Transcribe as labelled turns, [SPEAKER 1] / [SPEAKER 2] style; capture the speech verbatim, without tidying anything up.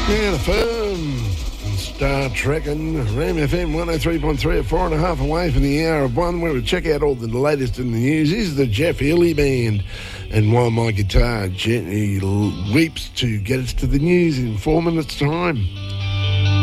[SPEAKER 1] Yeah, the firm. Star Trek and Ram F M one oh three point three at four and a half away from the hour of one, where we check out all the latest in the news. This is the Jeff Healey Band. And while my guitar gently weeps to get us to the news in four minutes' time.